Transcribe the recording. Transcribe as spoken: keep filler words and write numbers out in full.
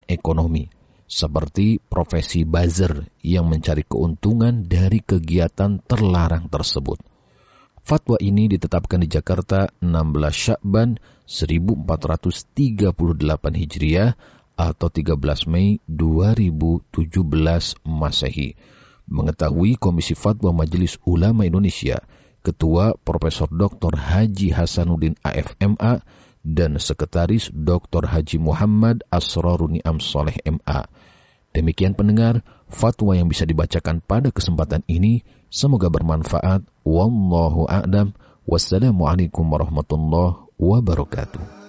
ekonomi, seperti profesi buzzer yang mencari keuntungan dari kegiatan terlarang tersebut. Fatwa ini ditetapkan di Jakarta enam belas Sya'ban seribu empat ratus tiga puluh delapan Hijriah atau tiga belas Mei dua ribu tujuh belas Masehi. Mengetahui Komisi Fatwa Majelis Ulama Indonesia, Ketua Profesor Doktor Haji Hasanuddin A F M A dan Sekretaris Doktor Haji Muhammad Asroruni Amsoleh M A. Demikian pendengar, fatwa yang bisa dibacakan pada kesempatan ini. Semoga bermanfaat. Wallahu a'lam. Wassalamualaikum warahmatullahi wabarakatuh.